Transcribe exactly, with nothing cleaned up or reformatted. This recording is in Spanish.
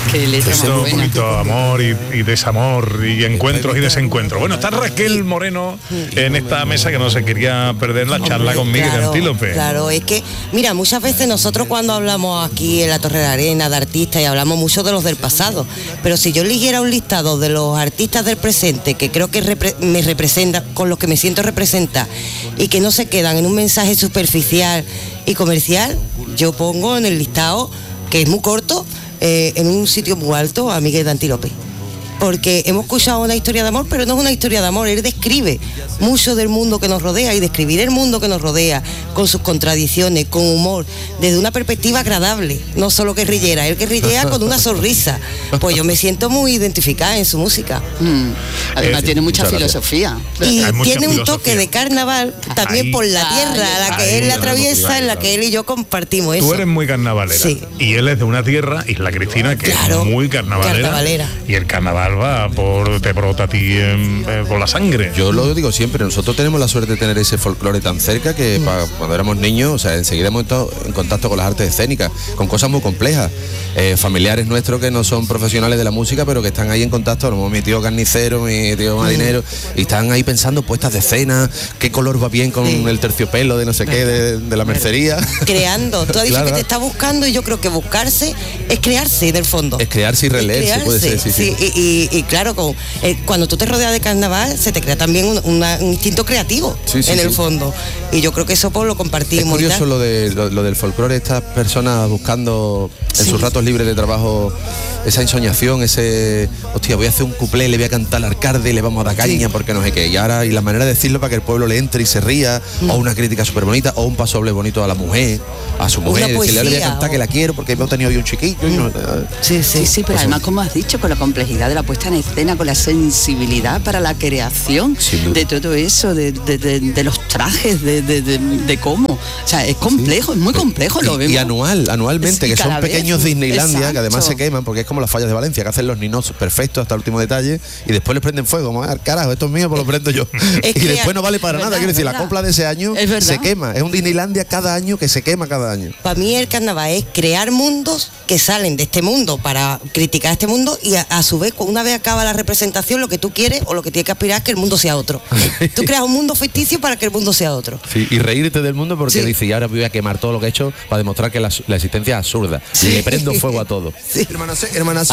Qué letra Esto, más un buena. poquito amor y, y desamor y encuentros y desencuentros. Bueno, está Raquel Moreno en esta mesa que no se quería perder la charla con Miguel Claro, Antílope. claro, es que, mira, muchas veces nosotros cuando hablamos aquí en la Torre de la Arena de artistas y hablamos mucho de los del pasado, pero si yo eligiera un listado de los artistas del presente que creo que repre- me representa, con los que me siento representar y que no se quedan en un mensaje superficial y comercial, yo pongo en el listado, que es muy corto, eh, en un sitio muy alto, a Miguel Antílope. Porque hemos escuchado una historia de amor, pero no es una historia de amor, él describe mucho del mundo que nos rodea, y describir el mundo que nos rodea, con sus contradicciones, con humor, desde una perspectiva agradable, no solo guerrillera, él guerrillea con una sonrisa. Pues yo me siento muy identificada en su música. Mm. Además Eh, tiene mucha muchas gracias. filosofía. Y Hay mucha tiene un filosofía. toque de carnaval también Ahí. por la tierra, a la que Ahí, él la ahí, atraviesa, ahí, en la ahí. que él y yo compartimos eso. Tú eres muy carnavalera. Sí. Y él es de una tierra, Isla Cristina, que Claro, es muy carnavalera. carnavalera. Y el carnaval va por, te brota a ti en- eh, por la sangre. Yo lo digo siempre, nosotros tenemos la suerte de tener ese folclore tan cerca que Mm. pa- cuando éramos niños, o sea, enseguida hemos estado en contacto con las artes escénicas, con cosas muy complejas. Eh, familiares nuestros que no son profesionales de la música, pero que están ahí en contacto, como mi tío carnicero, mi tío marinero, y están ahí pensando puestas de escena, qué color va bien con Sí. el terciopelo de no sé qué, de, de la mercería. Creando, tú has dicho Claro, que te claro. está buscando, y yo creo que buscarse es crearse del fondo. Es crearse y releerse, Es puede ser, sí, sí. sí, Y, y- y claro, con, eh, cuando tú te rodeas de carnaval, se te crea también un, una- un instinto creativo Sí, sí, en el sí. fondo. Y yo creo que eso pues lo Es compartimos. y curioso tal. lo, de, lo, lo del folclore, estas personas buscando en Sí. sus ratos libres de trabajo esa ensoñación, ese, hostia, voy a hacer un cuplé, le voy a cantar al alcalde y le vamos a dar caña porque no sé qué. Y ahora, y la manera de decirlo para que el pueblo le entre y se ría, Mm. o una crítica súper bonita, o un pasoble bonito a la mujer, a su mujer, Una decirle, le voy a poesía, cantar o- que la quiero porque hemos tenido hoy un chiquillo. y no- Sí, sí, Sí, sí, pero además, como has dicho, con la complejidad de la puesta en escena, con la sensibilidad para la creación, Sin duda. de todo eso, de, de- de- de los trajes, de, de- de- de cómo. O sea, es complejo, es muy complejo, lo Y, vemos. y anual, anualmente, Sí, que son cada vez. pequeños Disneylandia, Exacto. que además se queman, porque es como las fallas de Valencia, que hacen los ninos perfectos hasta el último detalle, y después les prenden fuego, como, ah, carajo, esto es mío, pues lo prendo yo. Es y que- después no vale para es nada, verdad, quiero decir, es la verdad. copla de ese año Es verdad. se quema, es un Disneylandia cada año que se quema cada año. Para mí el carnaval es crear mundos que salen de este mundo para criticar este mundo, y a, a su vez, una vez acaba la representación, lo que tú quieres o lo que tienes que aspirar es que el mundo sea otro. Tú creas un mundo ficticio para que el mundo sea otro. Sí, y reírte del mundo porque Sí. dice, y ahora voy a quemar todo lo que he hecho para demostrar que la, la existencia es absurda. Sí. Le prendo fuego a todo. Sí. Hermana, hermana